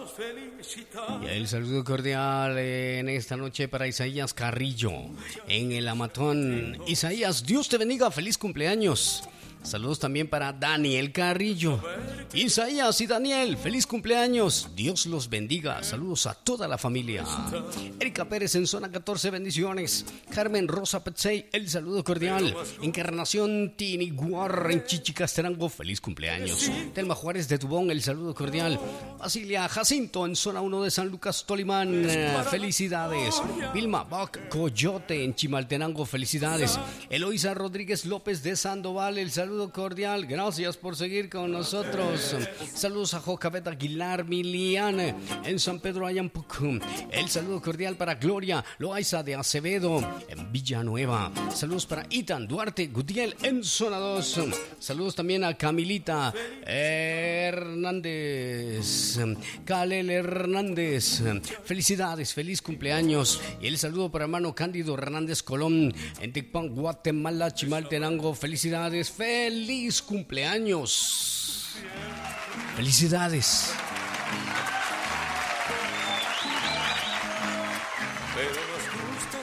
Y el saludo cordial en esta noche para Isaías Carrillo, en el Amatón. Isaías, Dios te bendiga, feliz cumpleaños. Saludos también para Daniel Carrillo. Isaías y Daniel, feliz cumpleaños. Dios los bendiga. Saludos a toda la familia. Erika Pérez en zona 14, bendiciones. Carmen Rosa Petzey, el saludo cordial. Encarnación Tiniguar en Chichicastenango, feliz cumpleaños. Telma Juárez de Tubón, el saludo cordial. Basilia Jacinto en zona 1 de San Lucas Tolimán, felicidades. Vilma Bach Coyote en Chimaltenango, felicidades. Eloisa Rodríguez López de Sandoval, el saludo cordial, gracias por seguir con nosotros. Saludos a Jocabet Aguilar Milian en San Pedro Ayampuc. El saludo cordial para Gloria Loaiza de Acevedo en Villanueva. Saludos para Itan Duarte Gutiel en zona 2. Saludos también a Camilita Hernández, Kalel Hernández, felicidades, feliz cumpleaños. Y el saludo para hermano Cándido Hernández Colón en Tecpan, Guatemala, Chimaltenango, felicidades, feliz cumpleaños. Felicidades.